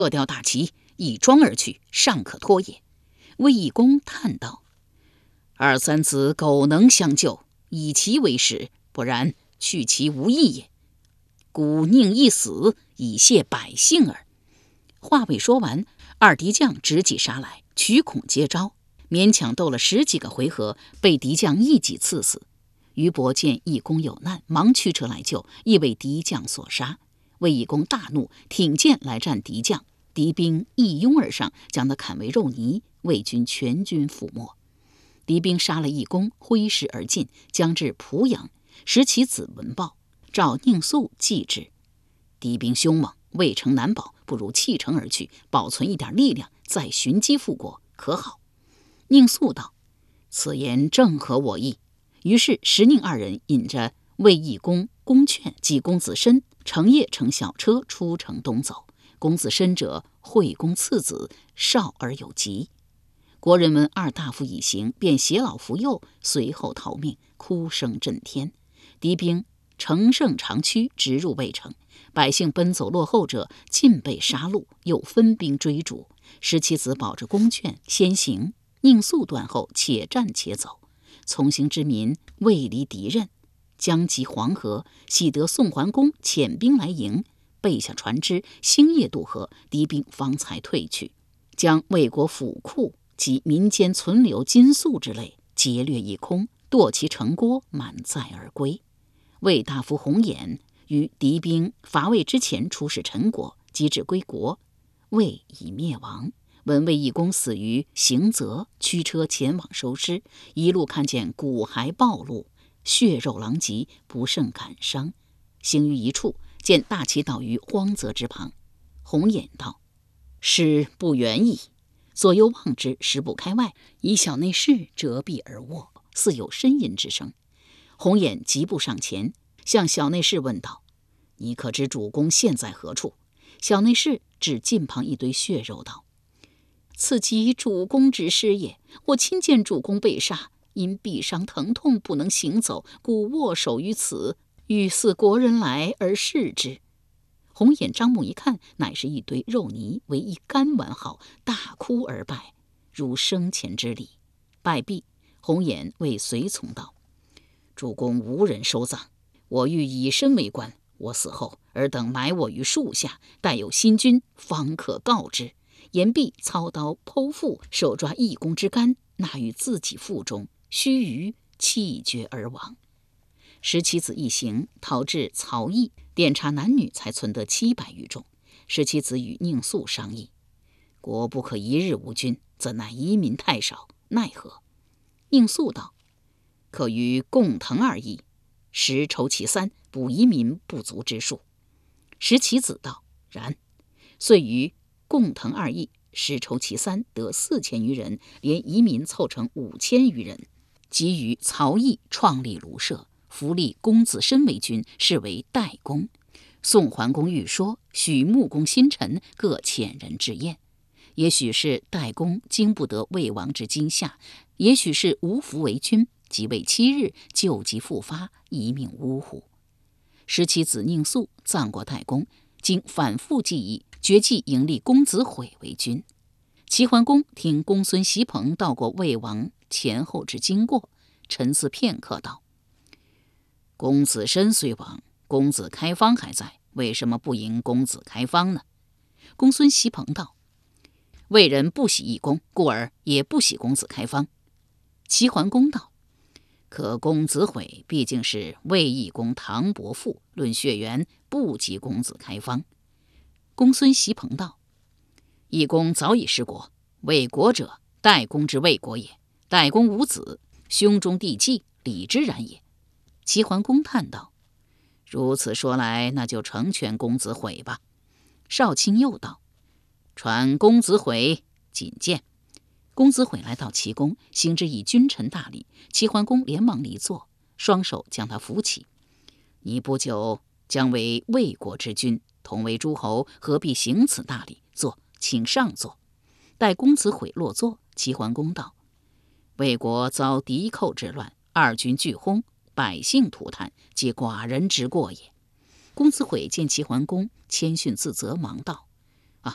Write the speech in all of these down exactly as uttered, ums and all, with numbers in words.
撤掉大旗，一庄而去，尚可拖也。”卫懿公叹道：“二三子苟能相救，以其为始，不然去其无益也。故宁一死，以谢百姓耳。”话未说完，二敌将执戟杀来，取孔接招，勉强斗了十几个回合，被敌将一戟刺死。俞伯见懿公有难，忙驱车来救，亦为敌将所杀。卫懿公大怒，挺剑来战敌将，敌兵一拥而上，将他砍为肉泥，魏军全军覆没。敌兵杀了懿公，挥师而进，将至濮阳。石其子闻报，召宁肃继之。敌兵凶猛，魏城难保，不如弃城而去，保存一点力量，再寻机复国，可好？宁肃道：“此言正合我意。”于是石宁二人引着卫懿公、公劝及公子申，成夜乘小车出城东走。公子申者，惠公次子，少而有疾。国人闻二大夫已行，便携老扶幼，随后逃命，哭声震天。敌兵乘胜长驱，直入魏城。百姓奔走落后者，尽被杀戮，又分兵追逐。石其子保着公劝先行，宁肃断后，且战且走。从行之民未离敌人，将及黄河，喜得宋桓公遣兵来迎，备下船只，星夜渡河，敌兵方才退去，将魏国府库及民间存留金粟之类劫掠一空，堕其城郭，满载而归。魏大夫洪衍于敌兵伐魏之前出使陈国，及至归国，魏已灭亡。闻卫懿公死于行泽，驱车前往收尸，一路看见骨骸暴露，血肉狼藉，不胜感伤。行于一处，见大旗倒于荒泽之旁。洪衍道：“尸不远矣。”左右望之，十步开外，一小内侍折臂而卧，似有呻吟之声。洪衍急步上前，向小内侍问道：“你可知主公现在何处？”小内侍指近旁一堆血肉道：“此即主公之尸也。我亲见主公被杀，因臂伤疼痛不能行走，故卧守于此，欲似国人来而视之。”洪衍张目一看，乃是一堆肉泥，为一干完好，大哭而拜，如生前之礼。拜毕，洪衍谓随从道：“主公无人收葬，我欲以身为官，我死后尔等埋我于树下，待有新君，方可告之。”言毕，操刀剖腹，手抓懿公之肝，纳于自己腹中，须臾气绝而亡。石其子一行逃至曹邑，典察男女，才存得七百余众。石其子与宁肃商议：“国不可一日无君，怎奈移民太少，奈何？”宁肃道：“可于共腾二邑，时筹其三，补移民不足之数。”石其子道：“然。”遂于共腾二邑，时筹其三，得四千余人，连移民凑成五千余人。即于曹邑创立庐社，扶立公子申为君，是为代公。宋桓公欲说，许穆公新臣各遣人至宴。也许是代公经不得魏王之惊吓，也许是无福为君，即位七日，旧疾复发，一命呜呼。石其子宁肃葬过代公，经反复计议，决计迎立公子毁为君。齐桓公听公孙袭彭道过魏王前后之经过，沉思片刻道：“公子申虽亡，公子开方还在，为什么不迎公子开方呢？”公孙袭彭道：“魏人不喜懿公，故而也不喜公子开方。”齐桓公道：“可公子毁毕竟是魏懿公堂伯父，论血缘不及公子开方。”公孙袭彭道：“懿公早已失国，魏国者，代公之魏国也。代公无子，兄中弟继，礼之然也。”齐桓公叹道：“如此说来，那就成全公子毁吧。”少卿又道：“传公子毁觐见。”公子毁来到齐宫，行之以君臣大礼。齐桓公连忙离座，双手将他扶起：“你不久将为魏国之君，同为诸侯，何必行此大礼？坐，请上座。”待公子毁落座，齐桓公道：“魏国遭敌寇之乱，二军俱轰，百姓涂炭，皆寡人之过也。”公子毁见齐桓公谦逊自责，忙道：“啊，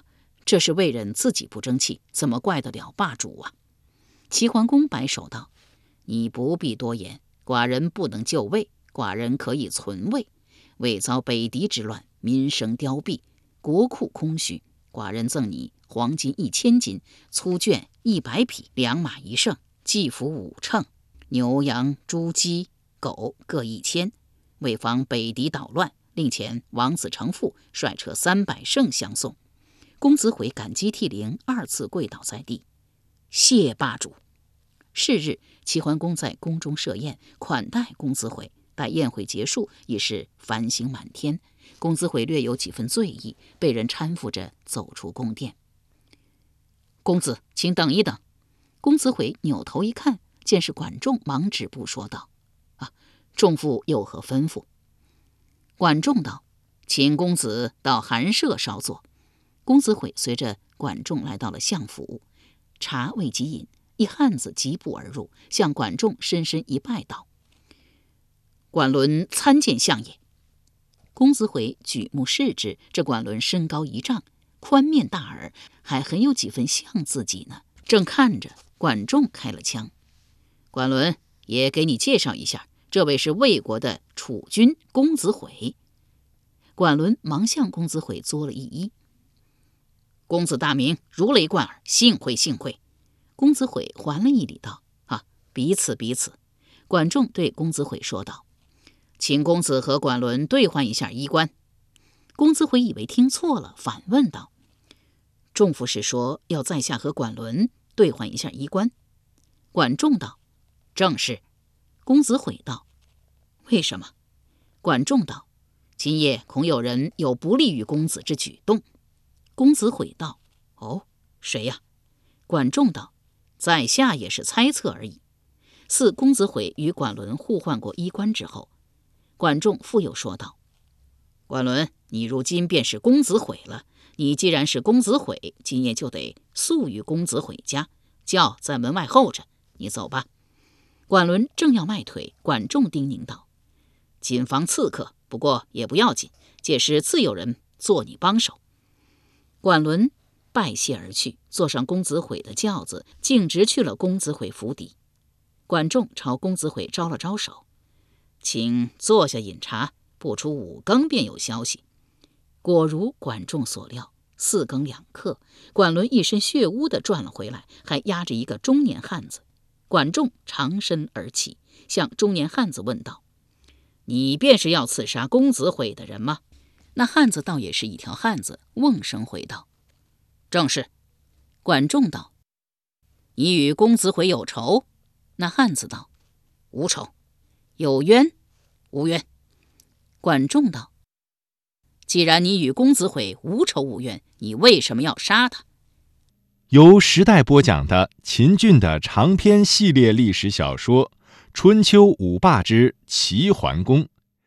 这是魏人自己不争气，怎么怪得了霸主啊？齐桓公摆手道：你不必多言，寡人不能就位，寡人可以存位。魏遭北狄之乱，民生凋敝，国库空虚，寡人赠你黄金一千斤，粗绢一百匹，良马一乘，骑服五乘，牛羊猪鸡狗各一千。为防北狄捣乱，令遣王子成父率车三百乘相送。公子悔感激涕零，二次跪倒在地，谢霸主。是日，齐桓公在宫中设宴，款待公子悔。待宴会结束，已是繁星满天。公子悔略有几分醉意，被人搀扶着走出宫殿。公子，请等一等。公子悔扭头一看，见是管仲，忙止步说道：啊，仲父有何吩咐？管仲道：请公子到寒舍稍坐。公子悔随着管仲来到了相府，茶未及饮，一汉子疾步而入，向管仲深深一拜道：管伦参见相也。公子悔举目视之，这管伦身高一丈，宽面大耳，还很有几分像自己呢。正看着，管仲开了腔：管伦，也给你介绍一下，这位是魏国的楚君公子悔。管伦忙向公子悔作了一揖：公子大名，如雷贯耳，幸会幸会。公子悔还了一礼道：啊，彼此彼此。管仲对公子悔说道：请公子和管伦兑换一下衣冠。公子悔以为听错了，反问道：仲父是说要在下和管伦兑换一下衣冠？管仲道：正是。公子悔道：为什么？管仲道：今夜恐有人有不利于公子之举动。公子悔道：哦，谁呀？管仲道：在下也是猜测而已。似公子悔与管伦互换过衣冠之后，管仲复又说道：管伦，你如今便是公子悔了，你既然是公子悔，今夜就得宿于公子悔家，轿在门外候着，你走吧。管伦正要迈腿，管仲叮咛道：谨防刺客，不过也不要紧，届时自有人做你帮手。管伦拜谢而去，坐上公子悔的轿子，径直去了公子悔府邸。管仲朝公子悔招了招手：请坐下饮茶，不出五更便有消息。果如管仲所料，四更两刻，管伦一身血污地转了回来，还压着一个中年汉子。管仲长身而起，向中年汉子问道：你便是要刺杀公子悔的人吗？那汉子倒也是一条汉子，瓮声回道：正是。管仲道：你与公子悔有仇？那汉子道：无仇。有冤？无冤。管仲道：既然你与公子悔无仇无怨，你为什么要杀他？ 由时代播讲的秦俊的长篇系列历史小说《春秋五霸之齐桓公》。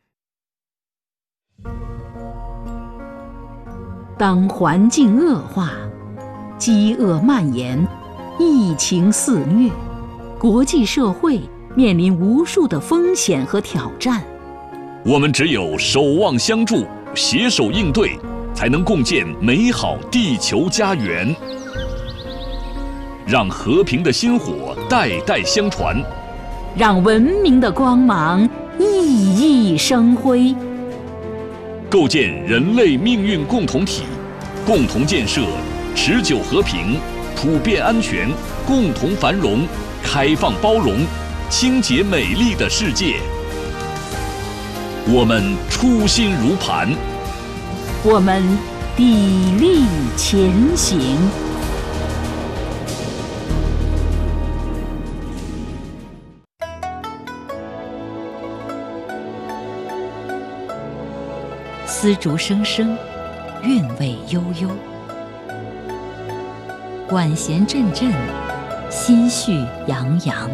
当环境恶化，饥饿蔓延，疫情肆虐，国际社会面临无数的风险和挑战。 我们只有守望相助，携手应对，才能共建美好地球家园。让和平的薪火代代相传， 让文明的光芒熠熠生辉。 构建人类命运共同体，共同建设持久和平、普遍安全、共同繁荣、开放包容、清洁美丽的世界。我们初心如磐， 我们砥砺前行。丝竹声声，韵味悠悠，管弦阵阵，心绪洋洋。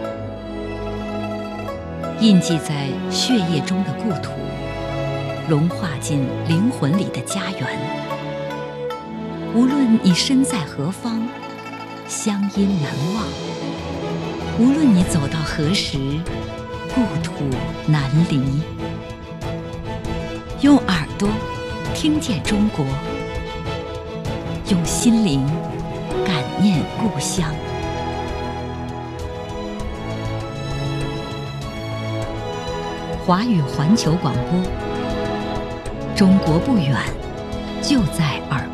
印记在血液中的故土，融化进灵魂里的家园。无论你身在何方，乡音难忘；无论你走到何时，故土难离。用耳朵听见中国， 用心灵感念故乡。华语环球广播，中国不远，就在耳